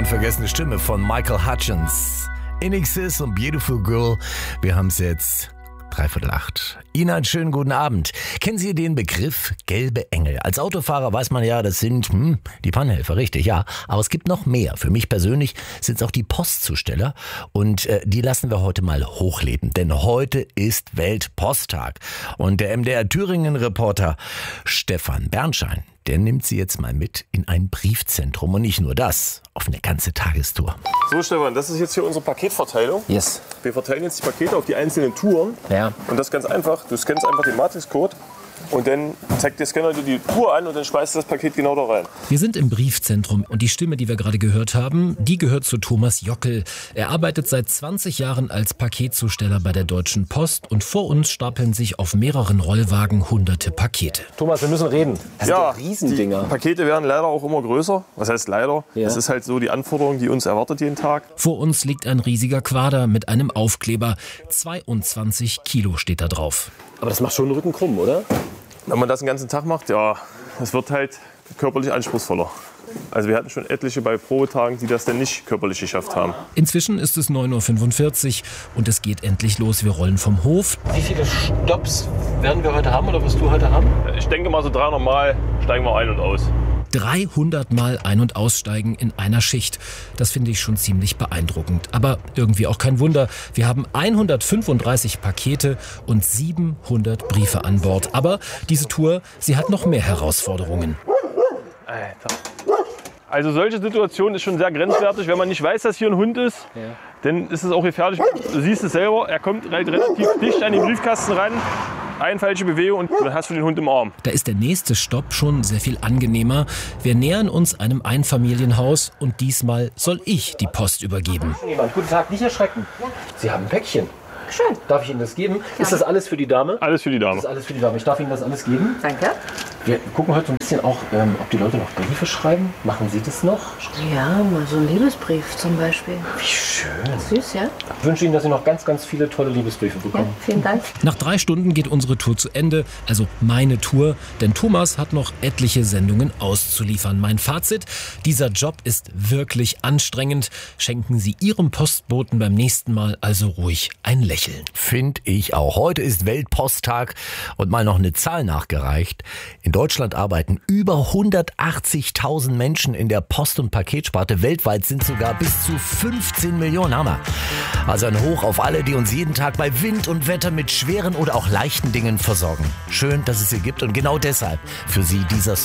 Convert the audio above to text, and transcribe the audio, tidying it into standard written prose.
unvergessene Stimme von Michael Hutchence. INXS und Beautiful Girl. Wir haben es jetzt 7:45. Ihnen einen schönen guten Abend. Kennen Sie den Begriff gelbe Engel? Als Autofahrer weiß man ja, das sind die Pannenhelfer, richtig, ja. Aber es gibt noch mehr. Für mich persönlich sind es auch die Postzusteller. Und die lassen wir heute mal hochleben. Denn heute ist Weltposttag. Und der MDR Thüringen-Reporter Stefan Bernschein, der nimmt Sie jetzt mal mit in ein Briefzentrum. Und nicht nur das, auf eine ganze Tagestour. So, Stefan, das ist jetzt hier unsere Paketverteilung. Yes. Wir verteilen jetzt die Pakete auf die einzelnen Touren. Ja. Und das ist ganz einfach. Du scannst einfach den Matrixcode und dann zeigt der Scanner dir die Tour an und dann schmeißt du das Paket genau da rein. Wir sind im Briefzentrum und die Stimme, die wir gerade gehört haben, die gehört zu Thomas Jockel. Er arbeitet seit 20 Jahren als Paketzusteller bei der Deutschen Post und vor uns stapeln sich auf mehreren Rollwagen hunderte Pakete. Thomas, wir müssen reden. Das Ja, sind Riesendinger. Die Pakete werden leider auch immer größer. Was heißt leider? Ja. Das ist halt so die Anforderung, die uns erwartet jeden Tag. Vor uns liegt ein riesiger Quader mit einem Aufkleber. 22 Kilo steht da drauf. Aber das macht schon den Rücken krumm, oder? Wenn man das den ganzen Tag macht, ja, es wird halt körperlich anspruchsvoller. Also wir hatten schon etliche bei Probetagen, die das dann nicht körperlich geschafft haben. Inzwischen ist es 9:45 Uhr und es geht endlich los. Wir rollen vom Hof. Wie viele Stopps werden wir heute haben oder wirst du heute haben? Ich denke mal so 300 Mal steigen wir ein und aus. 300 Mal ein- und aussteigen in einer Schicht. Das finde ich schon ziemlich beeindruckend. Aber irgendwie auch kein Wunder. Wir haben 135 Pakete und 700 Briefe an Bord. Aber diese Tour, sie hat noch mehr Herausforderungen. Alter. Also solche Situationen ist schon sehr grenzwertig. Wenn man nicht weiß, dass hier ein Hund ist, dann ist es auch gefährlich. Du siehst es selber, er kommt relativ dicht an den Briefkasten ran. Eine falsche Bewegung und dann hast du den Hund im Arm. Da ist der nächste Stopp schon sehr viel angenehmer. Wir nähern uns einem Einfamilienhaus und diesmal soll ich die Post übergeben. Jemand, guten Tag, nicht erschrecken. Ja. Sie haben ein Päckchen. Schön. Darf ich Ihnen das geben? Ist das alles für die Dame? Alles für die Dame. Das ist alles für die Dame. Ich darf Ihnen das alles geben. Danke. Wir gucken heute so ein bisschen auch, ob die Leute noch Briefe schreiben. Machen Sie das noch? Ja, mal so ein Liebesbrief zum Beispiel. Wie schön. Süß, ja? Ich wünsche Ihnen, dass Sie noch ganz, ganz viele tolle Liebesbriefe Ja, bekommen. vielen Dank. Nach 3 Stunden geht unsere Tour zu Ende, also meine Tour, denn Thomas hat noch etliche Sendungen auszuliefern. Mein Fazit, dieser Job ist wirklich anstrengend. Schenken Sie Ihrem Postboten beim nächsten Mal also ruhig ein Lächeln. Finde ich auch. Heute ist Weltposttag und mal noch eine Zahl nachgereicht. In Deutschland arbeiten über 180.000 Menschen in der Post- und Paketsparte. Weltweit sind sogar bis zu 15 Millionen. Hammer. Also ein Hoch auf alle, die uns jeden Tag bei Wind und Wetter mit schweren oder auch leichten Dingen versorgen. Schön, dass es sie gibt und genau deshalb für Sie dieser